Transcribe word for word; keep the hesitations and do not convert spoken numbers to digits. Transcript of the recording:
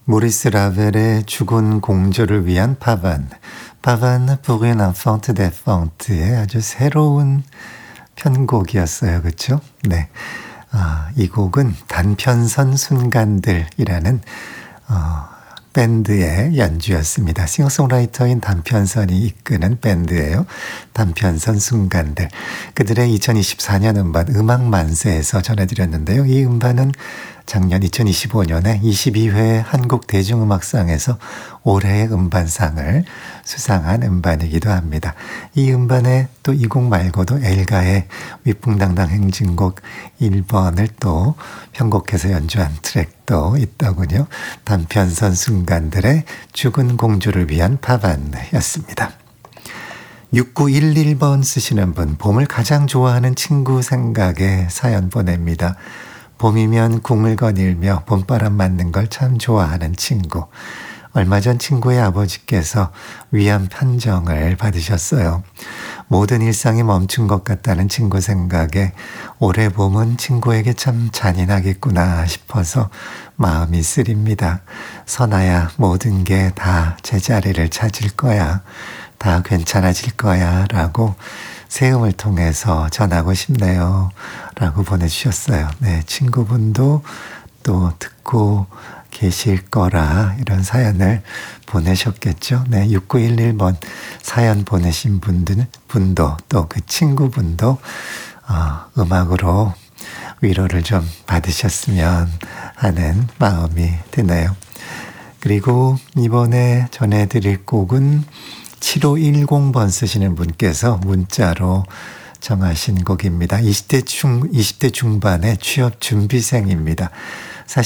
모리스 라벨의 죽은 공주를 위한 파반, 파반 pour une enfant défunte의 아주 새로운 편곡이었어요. 그렇죠? 네, 아, 이 곡은 단편선 순간들이라는 어, 밴드의 연주였습니다. 싱어송라이터인 단편선이 이끄는 밴드예요. 단편선 순간들. 그들의 이천이십사 년 음반 음악 만세에서 전해드렸는데요. 이 음반은 작년 이천이십오 년에 이십이 회 한국 대중음악상에서 올해의 음반상을 수상한 음반이기도 합니다. 이 음반에 또 이 곡 말고도 엘가의 위풍당당 행진곡 일 번을 또 편곡해서 연주한 트랙도 있더군요. 단편선 순간들의 죽은 공주를 위한 파반이었습니다. 육구일일 번 쓰시는 분, 봄을 가장 좋아하는 친구 생각에 사연 보냅니다. 봄이면 궁을 거닐며 봄바람 맞는 걸 참 좋아하는 친구. 얼마 전 친구의 아버지께서 위암 판정을 받으셨어요. 모든 일상이 멈춘 것 같다는 친구 생각에 올해 봄은 친구에게 참 잔인하겠구나 싶어서 마음이 쓰립니다. 선아야, 모든 게 다 제자리를 찾을 거야. 다 괜찮아질 거야 라고 세음을 통해서 전하고 싶네요 라고 보내주셨어요. 네, 친구분도 또 듣고 계실 거라 이런 사연을 보내셨겠죠. 네, 육구일일 번 사연 보내신 분들, 분도 또 그 친구분도 어, 음악으로 위로를 좀 받으셨으면 하는 마음이 드네요. 그리고 이번에 전해드릴 곡은 칠오일공 번 쓰시는 분께서 문자로 정하신 곡입니다. 이십 대 중, 이십 대 중반의 취업 준비생입니다. 사실